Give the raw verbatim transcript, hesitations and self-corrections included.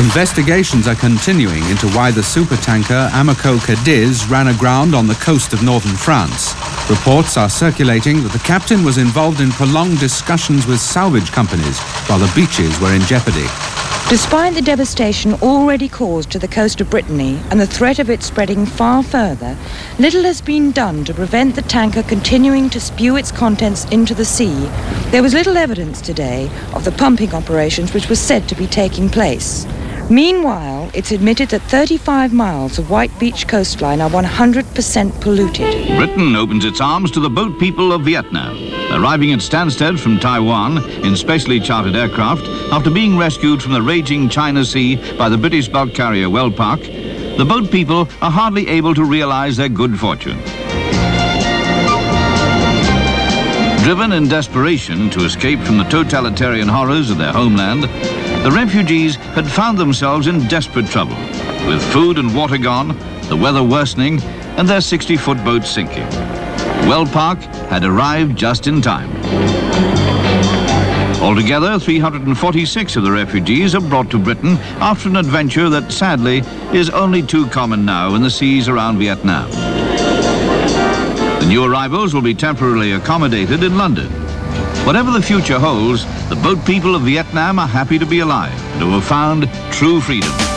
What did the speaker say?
Investigations are continuing into why the supertanker Amoco Cadiz ran aground on the coast of northern France. Reports are circulating that the captain was involved in prolonged discussions with salvage companies while the beaches were in jeopardy. Despite the devastation already caused to the coast of Brittany and the threat of it spreading far further, little has been done to prevent the tanker continuing to spew its contents into the sea. There was little evidence today of the pumping operations which were said to be taking place. Meanwhile, it's admitted that thirty-five miles of White Beach coastline are one hundred percent polluted. Britain opens its arms to the boat people of Vietnam. Arriving at Stansted from Taiwan in specially chartered aircraft after being rescued from the raging China Sea by the British bulk carrier Wellpark, the boat people are hardly able to realize their good fortune. Driven in desperation to escape from the totalitarian horrors of their homeland, the refugees had found themselves in desperate trouble, with food and water gone, the weather worsening, and their sixty-foot boat sinking. Wellpark had arrived just in time. Altogether, three hundred forty-six of the refugees are brought to Britain after an adventure that, sadly, is only too common now in the seas around Vietnam. The new arrivals will be temporarily accommodated in London. Whatever the future holds, the boat people of Vietnam are happy to be alive and to have found true freedom.